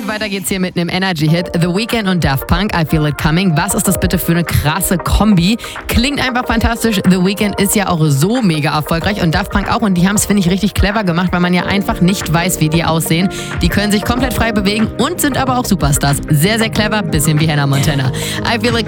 weiter geht's hier mit einem Energy-Hit. The Weeknd und Daft Punk, I Feel It Coming. Was ist das bitte für eine krasse Kombi? Klingt einfach fantastisch. The Weeknd ist ja auch so mega erfolgreich und Daft Punk auch. Und die haben es, finde ich, richtig clever gemacht, weil man ja einfach nicht weiß, wie die aussehen. Die können sich komplett frei bewegen und sind aber auch Superstars. Sehr, sehr clever, bisschen wie Hannah Montana. I Feel It